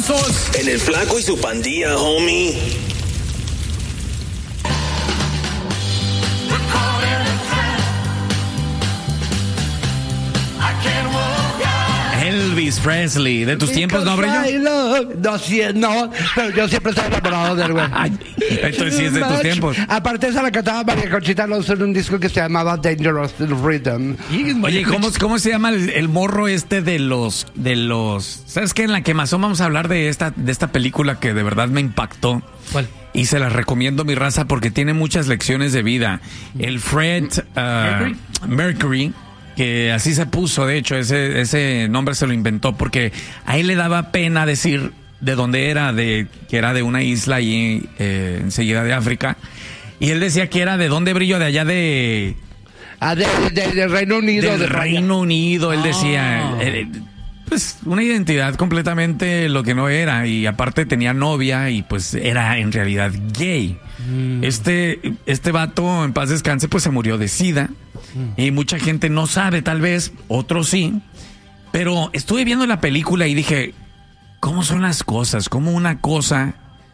aplausos. En el Flaco y su pandilla, homie. Elvis Presley, de tus tiempos, ¿no, Brillo? No, pero yo siempre estoy enamorado del güey. Entonces sí es de tus tiempos. Aparte esa la cantaba María Conchita Alonso en un disco que se llamaba Dangerous Rhythm. Oye, ¿cómo se llama el morro este de los... ¿Sabes qué? En la quemazón vamos a hablar de esta película que de verdad me impactó. ¿Cuál? Y se las recomiendo, mi raza, porque tiene muchas lecciones de vida. El Fred Mercury, que así se puso, de hecho, ese nombre se lo inventó porque a él le daba pena decir de dónde era, que era de una isla ahí enseguida de África. Y él decía que era de dónde, Brillo, de allá de Reino Unido. Del Reino Unido, él decía. Pues una identidad completamente lo que no era, y aparte tenía novia y pues era en realidad gay. Este vato, en paz descanse, pues se murió de SIDA. Y mucha gente no sabe, tal vez, otros sí. Pero estuve viendo la película y dije, ¿cómo son las cosas? ¿Cómo una cosa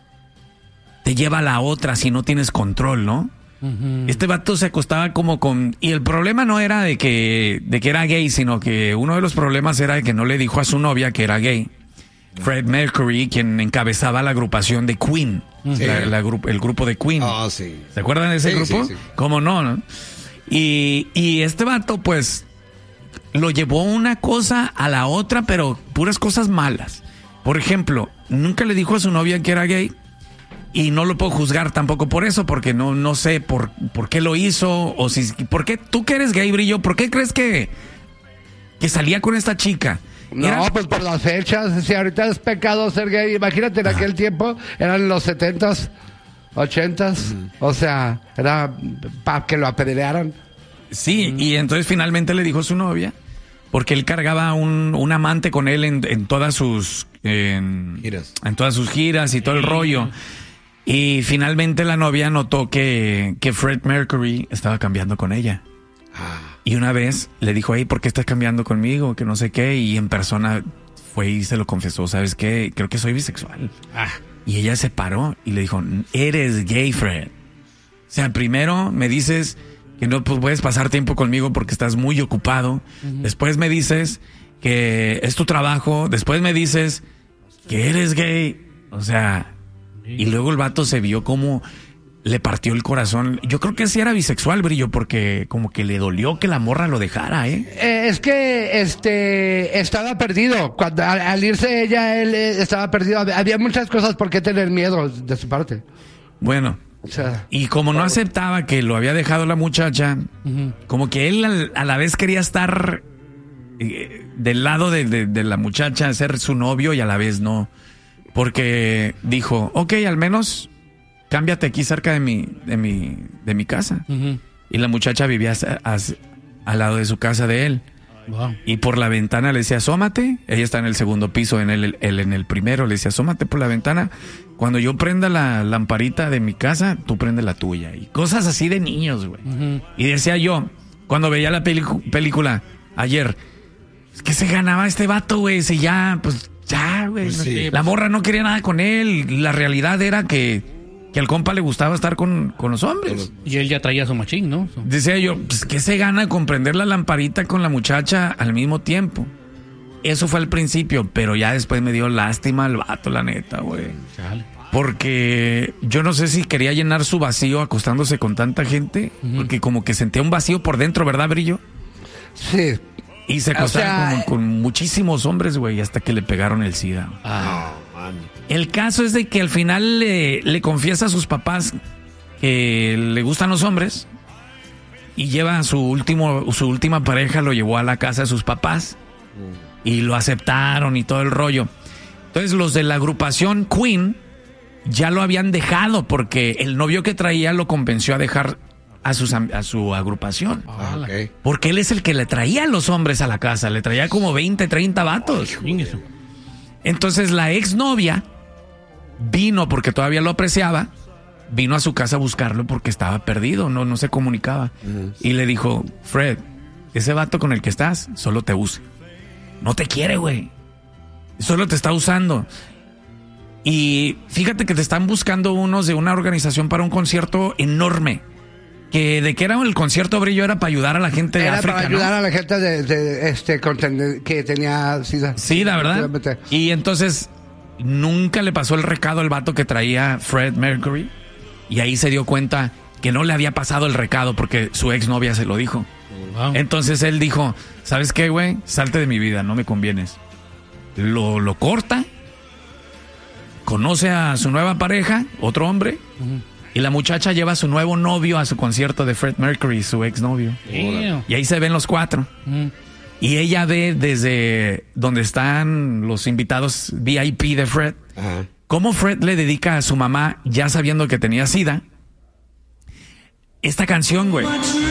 te lleva a la otra si no tienes control, no? Este vato se acostaba como con... Y el problema no era de que era gay, sino que uno de los problemas era de que no le dijo a su novia que era gay. Fred Mercury, quien encabezaba la agrupación de Queen. Sí. El grupo de Queen. Ah, sí. ¿Se acuerdan de ese grupo? Sí. ¿Cómo no? Y este vato, pues, lo llevó una cosa a la otra, pero puras cosas malas. Por ejemplo, nunca le dijo a su novia que era gay. Y no lo puedo juzgar tampoco por eso, porque no sé por qué lo hizo, o si... ¿Por qué tú que eres gay, Brillo? ¿Por qué crees que salía con esta chica? No, pues por las fechas. Si ahorita es pecado ser gay, imagínate en aquel tiempo, eran los 70s, 80s, o sea, era para que lo apedrearan. Sí, y entonces finalmente le dijo a su novia, porque él cargaba un amante con él en todas sus giras. En todas sus giras y todo el rollo. Y finalmente la novia notó que Fred Mercury estaba cambiando con ella. Y una vez le dijo, hey, ¿por qué estás cambiando conmigo? Que no sé qué. Y en persona fue y se lo confesó, ¿sabes qué? Creo que soy bisexual. Y ella se paró y le dijo, eres gay, Fred. O sea, primero me dices que no puedes pasar tiempo conmigo porque estás muy ocupado. Después me dices que es tu trabajo. Después me dices que eres gay. O sea... Y luego el vato se vio como le partió el corazón. Yo creo que sí era bisexual, Brillo, porque como que le dolió que la morra lo dejara, Es que estaba perdido. Cuando al irse ella, él estaba perdido. Había muchas cosas por qué tener miedo de su parte. Bueno, o sea, y como no aceptaba que lo había dejado la muchacha, como que él a la vez quería estar del lado de la muchacha, ser su novio, y a la vez no. Porque dijo, ok, al menos cámbiate aquí cerca de mi casa. Y la muchacha vivía al lado de su casa de él. Wow. Y por la ventana le decía, asómate. Ella está en el segundo piso, él en el primero. Le decía, asómate por la ventana. Cuando yo prenda la lamparita de mi casa, tú prende la tuya. Y cosas así de niños, güey. Y decía yo, cuando veía la película ayer, es que se ganaba este vato, güey. Si ya, pues... Ya, güey. Pues sí. La morra no quería nada con él. La realidad era que al compa le gustaba estar con los hombres. Y él ya traía su machín, ¿no? Decía yo, pues, ¿qué se gana con prender la lamparita con la muchacha al mismo tiempo? Eso fue al principio, pero ya después me dio lástima al vato, la neta, güey. Porque yo no sé si quería llenar su vacío acostándose con tanta gente, porque como que sentía un vacío por dentro, ¿verdad, Brillo? Sí. Y se acostaron con muchísimos hombres, güey, hasta que le pegaron el SIDA. El caso es de que al final le confiesa a sus papás que le gustan los hombres y lleva a su última pareja, lo llevó a la casa de sus papás y lo aceptaron y todo el rollo. Entonces los de la agrupación Queen ya lo habían dejado porque el novio que traía lo convenció a dejar a su agrupación. Okay. Porque él es el que le traía a los hombres a la casa. Le traía como 20, 30 vatos. Entonces la exnovia vino, porque todavía lo apreciaba, vino a su casa a buscarlo porque estaba perdido, no se comunicaba. Y le dijo, Fred, ese vato con el que estás solo te usa. No te quiere, güey. Solo te está usando. Y fíjate que te están buscando unos de una organización para un concierto enorme. Que de que era el concierto brillo era para ayudar a la gente de África, para ayudar a la gente que tenía SIDA. SIDA, ¿verdad? Y entonces nunca le pasó el recado al vato que traía Fred Mercury. Y ahí se dio cuenta que no le había pasado el recado porque su exnovia se lo dijo. Wow. Entonces él dijo, ¿sabes qué, güey? Salte de mi vida, no me convienes. Lo corta. Conoce a su nueva pareja, otro hombre, y la muchacha lleva a su nuevo novio a su concierto de Fred Mercury, su exnovio. Y ahí se ven los cuatro. Y ella ve desde donde están los invitados VIP de Fred, cómo Fred le dedica a su mamá, ya sabiendo que tenía SIDA, esta canción, güey.